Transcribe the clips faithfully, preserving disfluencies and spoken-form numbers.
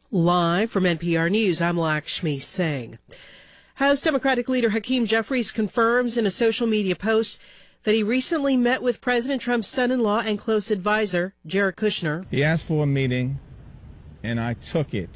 Live from N P R News, I'm Lakshmi Singh. House Democratic leader Hakeem Jeffries confirms in a social media post that he recently met with President Trump's son-in-law and close advisor, Jared Kushner. He asked for a meeting, and I took it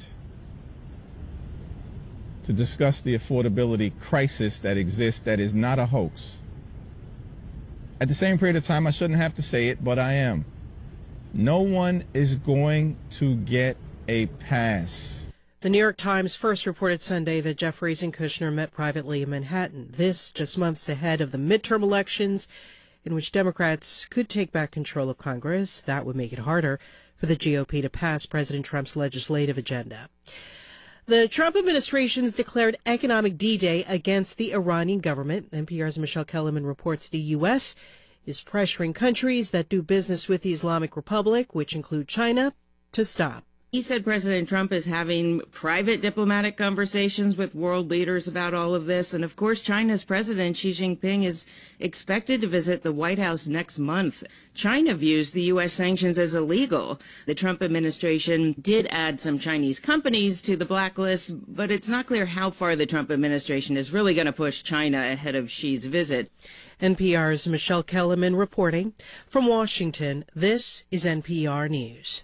to discuss the affordability crisis that exists that is not a hoax. At the same period of time, I shouldn't have to say it, but I am. No one is going to get a pass. The New York Times first reported Sunday that Jeffries and Kushner met privately in Manhattan. This just months ahead of the midterm elections in which Democrats could take back control of Congress. That would make it harder for the G O P to pass President Trump's legislative agenda. The Trump administration's declared economic D-Day against the Iranian government. N P R's Michelle Kellerman reports the U S is pressuring countries that do business with the Islamic Republic, which include China, to stop. He said President Trump is having private diplomatic conversations with world leaders about all of this. And of course, China's President Xi Jinping is expected to visit the White House next month. China views the U S sanctions as illegal. The Trump administration did add some Chinese companies to the blacklist, but it's not clear how far the Trump administration is really going to push China ahead of Xi's visit. N P R's Michelle Kellerman reporting. From Washington, this is N P R News.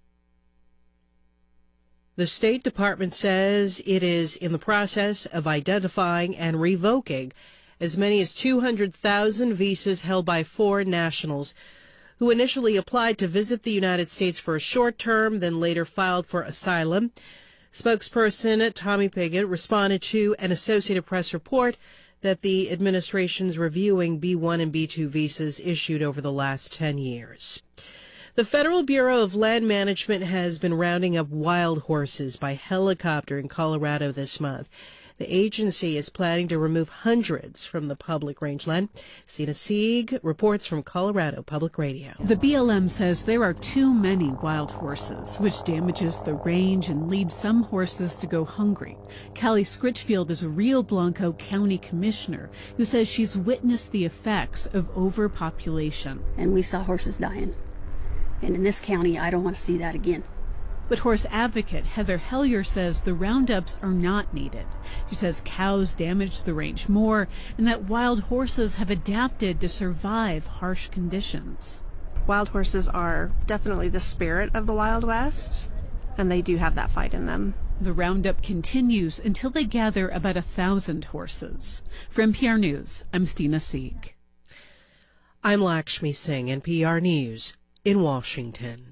The State Department says it is in the process of identifying and revoking as many as two hundred thousand visas held by foreign nationals who initially applied to visit the United States for a short term, then later filed for asylum. Spokesperson Tommy Pigott responded to an Associated Press report that the administration's reviewing B one and B two visas issued over the last ten years. The Federal Bureau of Land Management has been rounding up wild horses by helicopter in Colorado this month. The agency is planning to remove hundreds from the public rangeland. Sina Sieg reports from Colorado Public Radio. The B L M says there are too many wild horses, which damages the range and leads some horses to go hungry. Callie Scritchfield is a Rio Blanco County commissioner who says she's witnessed the effects of overpopulation. And we saw horses dying. And in this county, I don't want to see that again. But horse advocate Heather Hellier says the roundups are not needed. She says cows damage the range more and that wild horses have adapted to survive harsh conditions. Wild horses are definitely the spirit of the Wild West, and they do have that fight in them. The roundup continues until they gather about a thousand horses. For N P R News, I'm Stina Sieg. I'm Lakshmi Singh, N P R News in Washington.